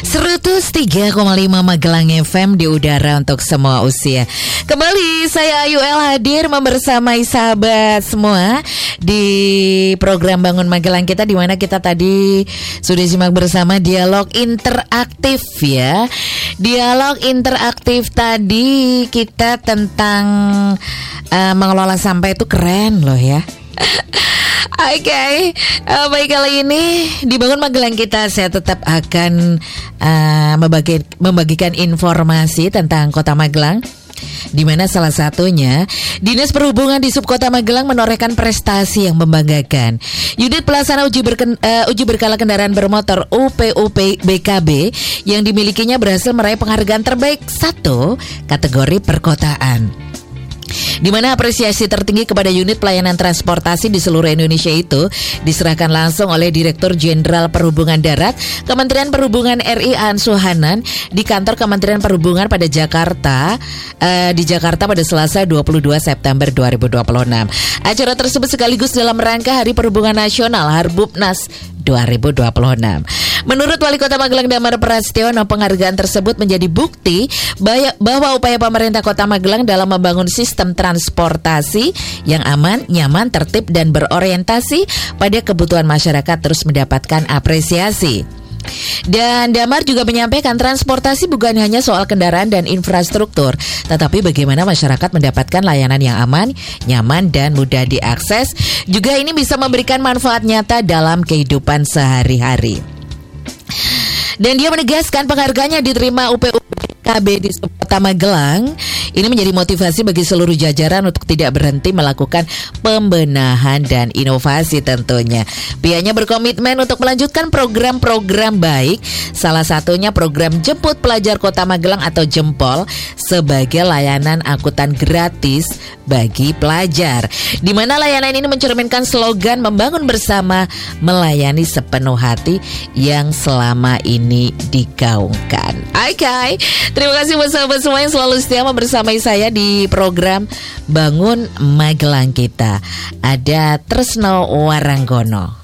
103,5 Magelang FM di udara untuk semua usia. Kembali saya Ayu El hadir membersamai sahabat semua di program Bangun Magelang kita, di mana kita tadi sudah simak bersama dialog interaktif ya. Dialog interaktif tadi kita tentang mengelola sampah itu keren loh ya. Oke, baik, kali ini di Bangun Magelang kita saya tetap akan membagikan informasi tentang Kota Magelang, di mana salah satunya Dinas Perhubungan di Subkota Magelang menorehkan prestasi yang membanggakan. Unit pelaksana uji berkala kendaraan bermotor UPUP BKB yang dimilikinya berhasil meraih penghargaan terbaik 1 kategori perkotaan, di mana apresiasi tertinggi kepada unit pelayanan transportasi di seluruh Indonesia itu diserahkan langsung oleh Direktur Jenderal Perhubungan Darat Kementerian Perhubungan RI Aan Suhanan di kantor Kementerian Perhubungan pada Jakarta, di Jakarta pada Selasa 22 September 2026. Acara tersebut sekaligus dalam rangka Hari Perhubungan Nasional Harbubnas 2026. Menurut Wali Kota Magelang Damar Prastiono, penghargaan tersebut menjadi bukti bahwa upaya pemerintah Kota Magelang dalam membangun sistem transportasi yang aman, nyaman, tertib, dan berorientasi pada kebutuhan masyarakat terus mendapatkan apresiasi. Dan Damar juga menyampaikan transportasi bukan hanya soal kendaraan dan infrastruktur, tetapi bagaimana masyarakat mendapatkan layanan yang aman, nyaman, dan mudah diakses. Juga ini bisa memberikan manfaat nyata dalam kehidupan sehari-hari. Dan dia menegaskan penghargaannya diterima UPUPKB di Kota Magelang ini menjadi motivasi bagi seluruh jajaran untuk tidak berhenti melakukan pembenahan dan inovasi tentunya. Pihaknya berkomitmen untuk melanjutkan program-program baik, salah satunya program Jemput Pelajar Kota Magelang atau Jempol sebagai layanan angkutan gratis bagi pelajar, di mana layanan ini mencerminkan slogan membangun bersama, melayani sepenuh hati yang selama ini digaungkan. Oke, terima kasih buat sahabat semua yang selalu setia membersamai saya di program Bangun Magelang kita. Ada Tresno Waranggono.